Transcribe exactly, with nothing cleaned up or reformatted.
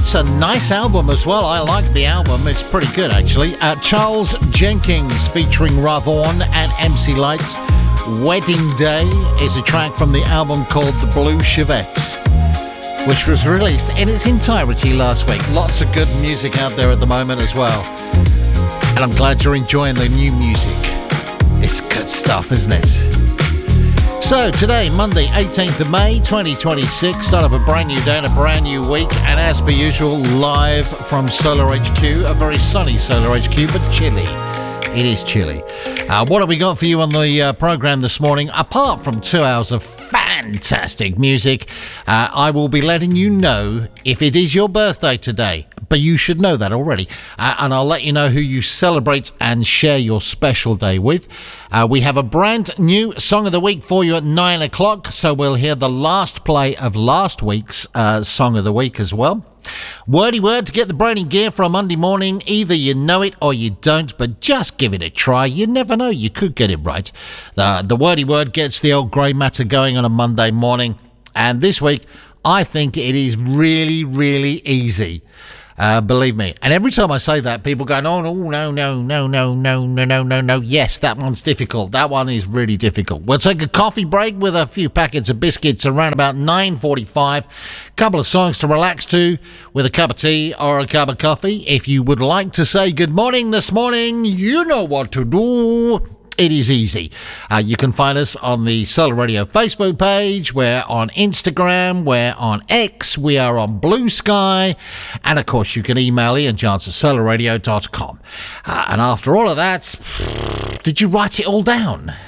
It's a nice album as well. I like the album. It's pretty good, actually. Uh, Charles Jenkins featuring Ravaughn and M C Lyte. Wedding Day is a track from the album called The Blue Chevettes, which was released in its entirety last week. Lots of good music out there at the moment as well. And I'm glad you're enjoying the new music. It's good stuff, isn't it? So today, Monday, eighteenth of May, twenty twenty-six, start of a brand new day and a brand new week. And as per usual, live from Solar H Q, a very sunny Solar H Q, but chilly. It is chilly. Uh, what have we got for you on the uh, programme this morning? Apart from two hours of fantastic music, uh, I will be letting you know if it is your birthday today. But you should know that already. Uh, and I'll let you know who you celebrate and share your special day with. Uh, we have a brand new Song of the Week for you at nine o'clock. So we'll hear the last play of last week's uh, Song of the Week as well. Wordy word to get the brainy gear for a Monday morning. Either you know it or you don't, but just give it a try. You never know, you could get it right. The, the wordy word gets the old grey matter going on a Monday morning. And this week, I think it is really, really easy. Uh, believe me. And every time I say that, people go, no, no, no, no, no, no, no, no, no, no, no. Yes, that one's difficult. That one is really difficult. We'll take a coffee break with a few packets of biscuits around about nine forty-five. Couple of songs to relax to with a cup of tea or a cup of coffee. If you would like to say good morning this morning, you know what to do. It is easy. Uh, you can find us on the Solar Radio Facebook page. We're on Instagram. We're on X. We are on Blue Sky. And, of course, you can email Ian Chance at solar radio dot com. Uh, and after all of that, did you write it all down?